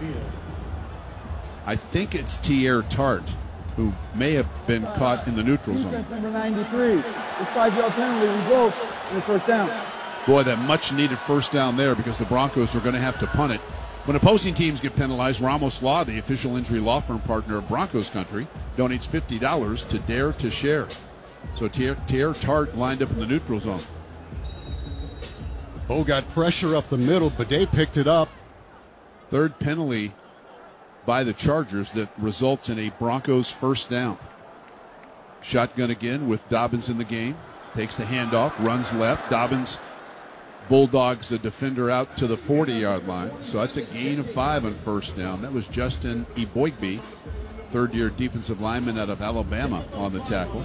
I think it's Tier Tart, who may have been caught in the neutral zone. Defense number 93. This 5-yard penalty results in the 1st down. Boy, that much-needed 1st down there because the Broncos are going to have to punt it. When opposing teams get penalized, Ramos Law, the official injury law firm partner of Broncos Country, donates $50 to Dare to Share. So Tier Tart lined up in the neutral zone. Bo got pressure up the middle, but they picked it up. 3rd penalty by the Chargers that results in a Broncos 1st down. Shotgun again with Dobbins in the game. Takes the handoff, runs left. Dobbins bulldogs the defender out to the 40-yard line. So that's a gain of 5 on 1st down. That was Justin Eboigbe, 3rd-year defensive lineman out of Alabama on the tackle.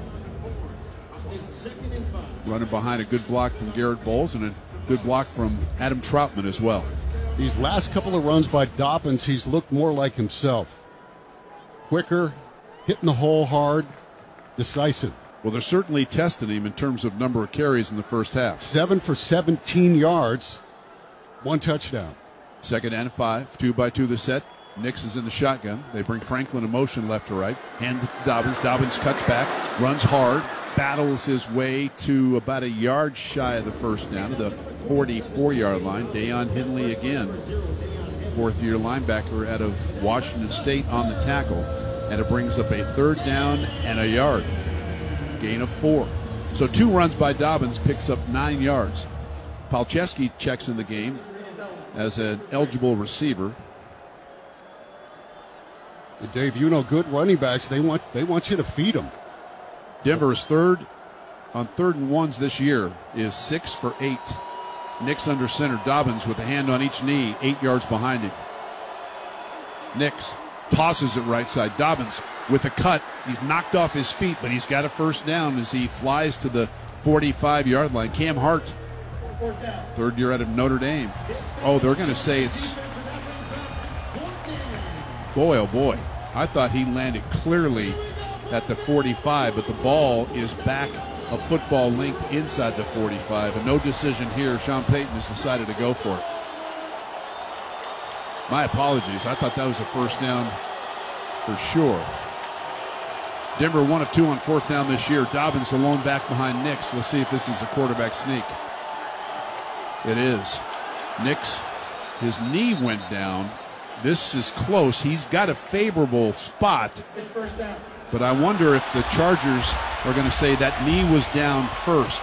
Running behind a good block from Garrett Bowles and a good block from Adam Troutman as well. These last couple of runs by Dobbins, he's looked more like himself. Quicker, hitting the hole hard, decisive. Well, they're certainly testing him in terms of number of carries in the first half. 7 for 17 yards, 1 touchdown. 2nd and 5, 2-by-2 the set. Nix is in the shotgun. They bring Franklin in motion left to right. Hand to Dobbins. Dobbins cuts back, runs hard, battles his way to about a yard shy of the 1st down to the 44-yard line. Dayon Henley again, 4th-year linebacker out of Washington State on the tackle. And it brings up a 3rd down and a yard. Gain of 4. So 2 runs by Dobbins picks up 9 yards. Palczewski checks in the game as an eligible receiver. Dave, you know, good running backs, they want you to feed them. Denver's 3rd on 3rd and 1s this year is 6 for 8. Nix under center. Dobbins with a hand on each knee, 8 yards behind him. Nix tosses it right side. Dobbins with a cut. He's knocked off his feet, but he's got a 1st down as he flies to the 45-yard line. Cam Hart, 3rd year out of Notre Dame. Oh, they're going to say it's... Boy, oh boy. I thought he landed clearly at the 45, but the ball is back a football length inside the 45. And no decision here. Sean Payton has decided to go for it. My apologies. I thought that was a 1st down for sure. Denver 1 of 2 on 4th down this year. Dobbins alone back behind Nix. Let's see if this is a quarterback sneak. It is. Nix, his knee went down. This is close. He's got a favorable spot. It's 1st down. But I wonder if the Chargers are going to say that knee was down first.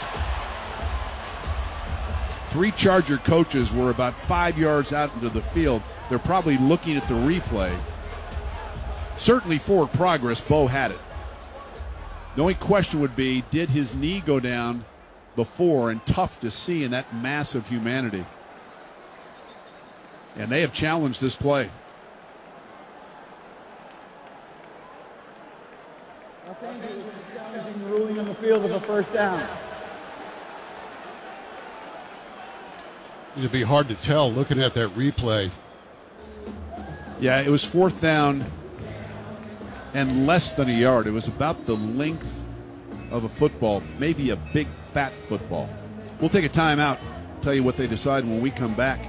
3 Charger coaches were about 5 yards out into the field. They're probably looking at the replay. Certainly forward progress, Bo had it. The only question would be, did his knee go down before? And tough to see in that mass of humanity. And they have challenged this play. Los Angeles is challenging the ruling on the field of a first down. It'd be hard to tell looking at that replay. Yeah, it was 4th down and less than a yard. It was about the length of a football, maybe a big, fat football. We'll take a timeout, tell you what they decide when we come back.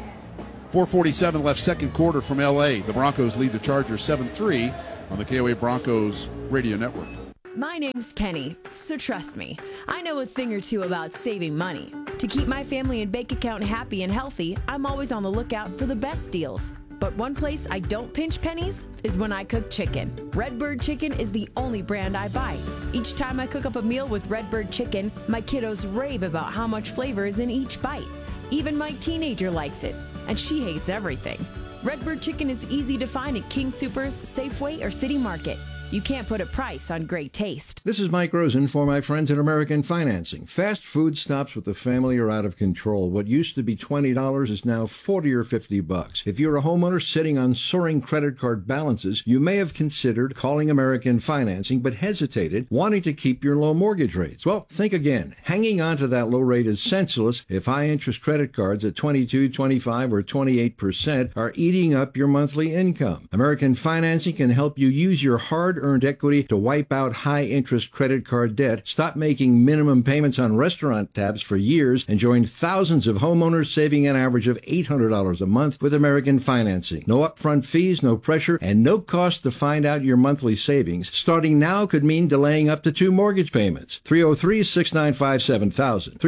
4:47 left, second quarter from L.A. The Broncos lead the Chargers 7-3 on the KOA Broncos Radio Network. My name's Penny, so trust me, I know a thing or two about saving money. To keep my family and bank account happy and healthy, I'm always on the lookout for the best deals. But one place I don't pinch pennies is when I cook chicken. Redbird Chicken is the only brand I buy. Each time I cook up a meal with Redbird Chicken, my kiddos rave about how much flavor is in each bite. Even my teenager likes it, and she hates everything. Redbird Chicken is easy to find at King Soopers, Safeway, or City Market. You can't put a price on great taste. This is Mike Rosen for my friends at American Financing. Fast food stops with the family are out of control. What used to be $20 is now $40 or $50. If you're a homeowner sitting on soaring credit card balances, you may have considered calling American Financing but hesitated, wanting to keep your low mortgage rates. Well, think again. Hanging on to that low rate is senseless if high-interest credit cards at 22, 25, or 28% are eating up your monthly income. American Financing can help you use your hard-earned equity to wipe out high-interest credit card debt, stop making minimum payments on restaurant tabs for years, and join thousands of homeowners saving an average of $800 a month with American Financing. No upfront fees, no pressure, and no cost to find out your monthly savings. Starting now could mean delaying up to 2 mortgage payments. 303-695-7000.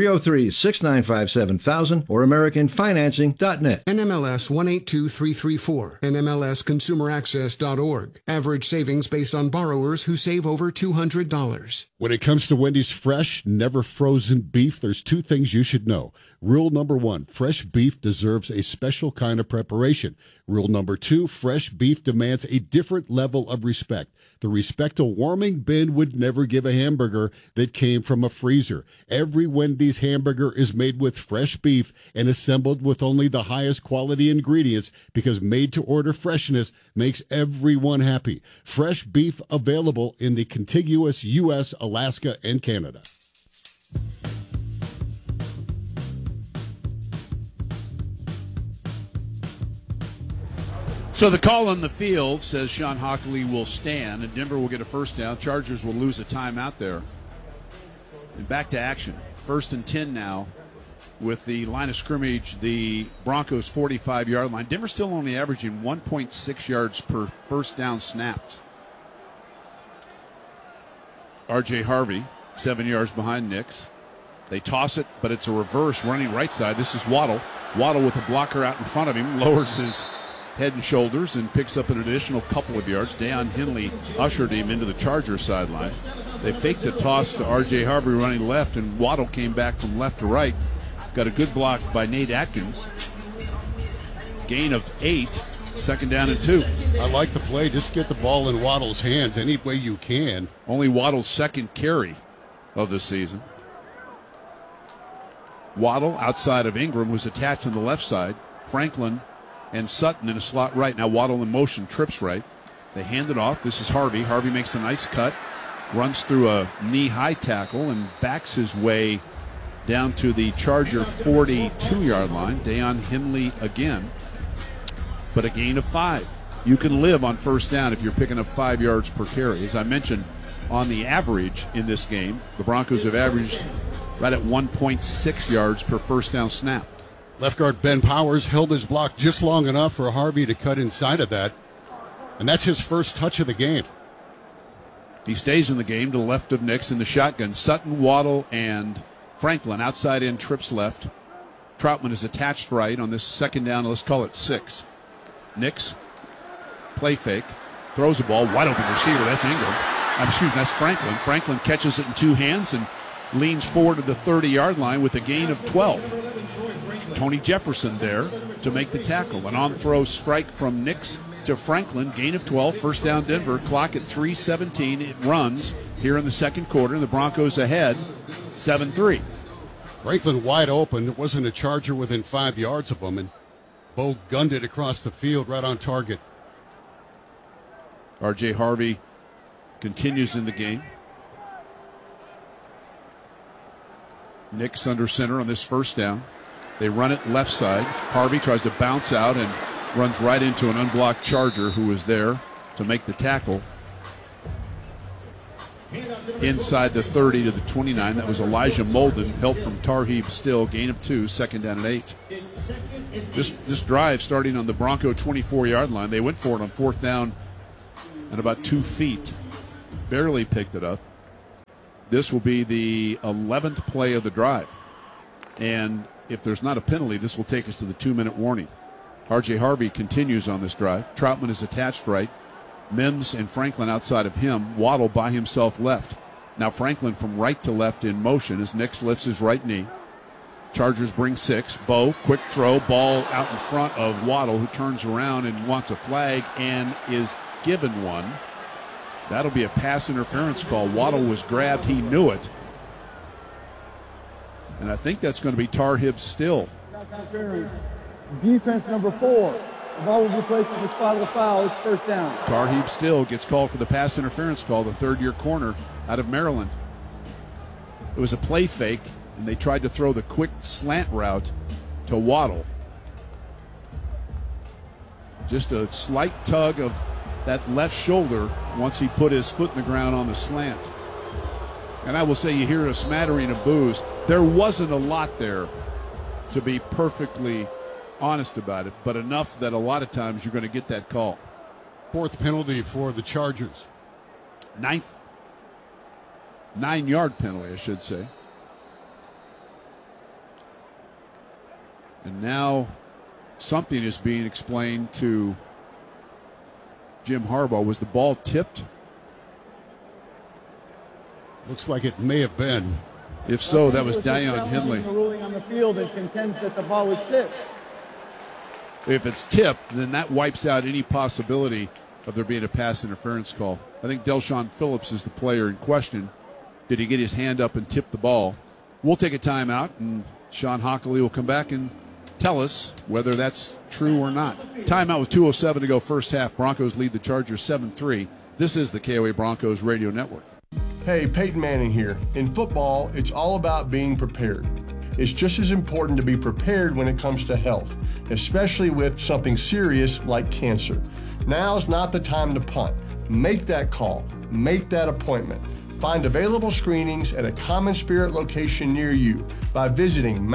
303-695-7000 or AmericanFinancing.net. NMLS 182334. NMLSConsumerAccess.org. Average savings based on borrowers who save over $200. When it comes to Wendy's fresh, never frozen beef, there's 2 things you should know. Rule number 1, fresh beef deserves a special kind of preparation. Rule number 2, fresh beef demands a different level of respect. The respect a warming bin would never give a hamburger that came from a freezer. Every Wendy's hamburger is made with fresh beef and assembled with only the highest quality ingredients because made-to-order freshness makes everyone happy. Fresh beef available in the contiguous U.S., Alaska, and Canada. So the call on the field says Sean Hockley will stand, and Denver will get a first down. Chargers will lose a timeout there. And back to action. 1st and 10 now with the line of scrimmage, the Broncos' 45-yard line. Denver still only averaging 1.6 yards per first down snaps. R.J. Harvey, 7 yards behind Nix. They toss it, but it's a reverse running right side. This is Waddle. Waddle with a blocker out in front of him, lowers his head and shoulders and picks up an additional couple of yards. Deion Henley ushered him into the Chargers sideline. They faked the toss to R.J. Harvey running left, and Waddle came back from left to right. Got a good block by Nate Atkins. Gain of 8, 2nd down and 2. I like the play. Just get the ball in Waddle's hands any way you can. Only Waddle's 2nd carry of the season. Waddle outside of Ingram, who's attached on the left side. Franklin and Sutton in a slot right. Now Waddle in motion, trips right. They hand it off. This is Harvey. Harvey makes a nice cut, runs through a knee-high tackle, and backs his way down to the Charger 42-yard line. Deion Henley again, but a gain of 5. You can live on first down if you're picking up 5 yards per carry. As I mentioned, on the average in this game, the Broncos have averaged right at 1.6 yards per first down snap. Left guard Ben Powers held his block just long enough for Harvey to cut inside of that. And that's his first touch of the game. He stays in the game to the left of Nix in the shotgun. Sutton, Waddle, and Franklin outside in, trips left. Troutman is attached right on this 2nd down. Let's call it 6. Nix, play fake, throws the ball, wide open receiver. That's Ingram. That's Franklin. Franklin catches it in two hands and leans forward to the 30-yard line with a gain of 12. Tony Jefferson there to make the tackle. An on-throw strike from Nix to Franklin, gain of 12, first down Denver, clock at 3:17. It runs here in the second quarter, and the Broncos ahead 7-3. Franklin wide open. There wasn't a Charger within 5 yards of him, and Bo gunned it across the field right on target. R.J. Harvey continues in the game. Nix under center on this first down. They run it left side. Harvey tries to bounce out and runs right into an unblocked Charger who was there to make the tackle. Inside the 30 to the 29. That was Elijah Molden. Help from Tarheeb Still. Gain of 2. Second down and 8. This drive starting on the Bronco 24-yard line. They went for it on fourth down at about 2 feet. Barely picked it up. This will be the 11th play of the drive. And if there's not a penalty, this will take us to the 2-minute warning. R.J. Harvey continues on this drive. Troutman is attached right. Mims and Franklin outside of him. Waddle by himself left. Now Franklin from right to left in motion as Nix lifts his right knee. Chargers bring 6. Bo, quick throw, ball out in front of Waddle, who turns around and wants a flag and is given one. That'll be a pass interference call. Waddle was grabbed. He knew it. And I think that's going to be Tarheeb Still. Defense number 4. The ball will be placed in the spot of the foul. It's first down. Tarheeb Still gets called for the pass interference call, the third-year corner out of Maryland. It was a play fake, and they tried to throw the quick slant route to Waddle. Just a slight tug of that left shoulder once he put his foot in the ground on the slant. And I will say, you hear a smattering of boos. There wasn't a lot there, to be perfectly honest about it, but enough that a lot of times you're going to get that call. 4th penalty for the Chargers. 9th 9-yard penalty, I should say. And now something is being explained to Jim Harbaugh. Was the ball tipped? Looks like it may have been. If so, that was Dion Henley. The ruling on the field and contends that the ball was tipped. If it's tipped, then that wipes out any possibility of there being a pass interference call. I think Delshon Phillips is the player in question. Did he get his hand up and tip the ball? We'll take a timeout, and Sean Hockley will come back and tell us whether that's true or not. Timeout with 2:07 to go first half. Broncos lead the Chargers 7-3. This is the KOA Broncos Radio Network. Hey, Peyton Manning here. In football, it's all about being prepared. It's just as important to be prepared when it comes to health, especially with something serious like cancer. Now's not the time to punt. Make that call. Make that appointment. Find available screenings at a Common Spirit location near you by visiting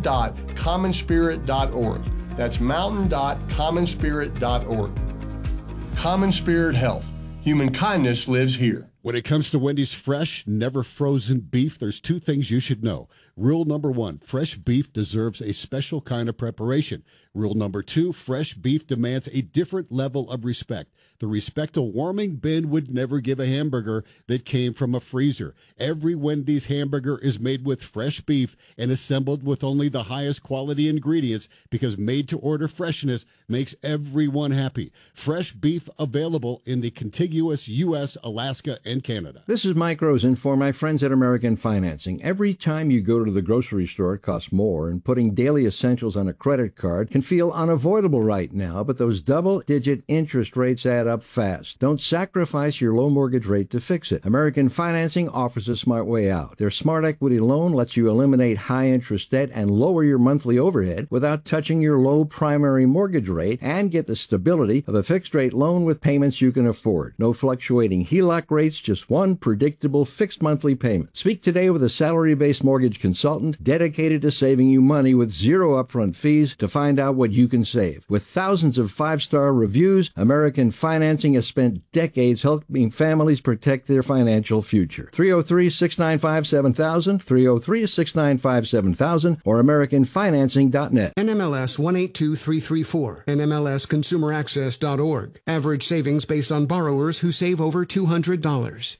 mountain.commonspirit.org. That's mountain.commonspirit.org. Common Spirit Health. Human kindness lives here. When it comes to Wendy's fresh, never frozen beef, there's 2 things you should know. Rule number 1, fresh beef deserves a special kind of preparation. Rule number 2, fresh beef demands a different level of respect. The respect a warming bin would never give a hamburger that came from a freezer. Every Wendy's hamburger is made with fresh beef and assembled with only the highest quality ingredients because made-to-order freshness makes everyone happy. Fresh beef available in the contiguous U.S., Alaska, and Canada. This is Mike Rosen for my friends at American Financing. Every time you go to the grocery store, it costs more, and putting daily essentials on a credit card can feel unavoidable right now, but those double-digit interest rates add up fast. Don't sacrifice your low mortgage rate to fix it. American Financing offers a smart way out. Their Smart Equity loan lets you eliminate high-interest debt and lower your monthly overhead without touching your low primary mortgage rate and get the stability of a fixed-rate loan with payments you can afford. No fluctuating HELOC rates, just one predictable fixed monthly payment. Speak today with a salary-based mortgage consultant dedicated to saving you money with zero upfront fees to find out what you can save. With thousands of 5-star reviews, American Financing has spent decades helping families protect their financial future. 303-695-7000, 303-695-7000, or AmericanFinancing.net. NMLS 182334, NMLSConsumerAccess.org. Average savings based on borrowers who save over $200. Steelers.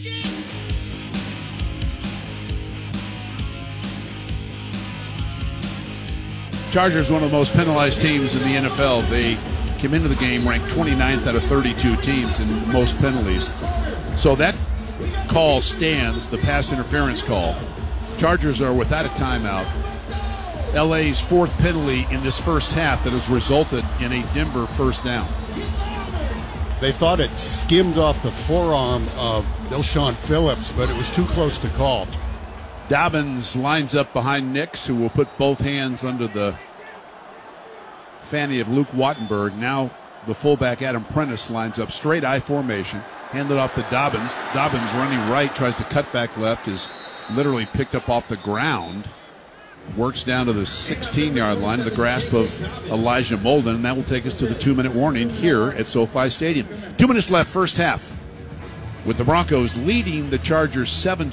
Chargers, one of the most penalized teams in the NFL. They came into the game ranked 29th out of 32 teams in most penalties. So that call stands, the pass interference call. Chargers are without a timeout. LA's fourth penalty in this first half that has resulted in a Denver first down. They thought it skimmed off the forearm of Delshon Phillips, but it was too close to call. Dobbins lines up behind Nix, who will put both hands under the fanny of Luke Wattenberg. Now the fullback Adam Prentice lines up straight I formation, handed off to Dobbins. Dobbins running right, tries to cut back left, is literally picked up off the ground, works down to the 16-yard line to the grasp of Elijah Molden, and that will take us to the 2-minute warning here at SoFi Stadium. 2 minutes left, first half, with the Broncos leading the Chargers 7-0.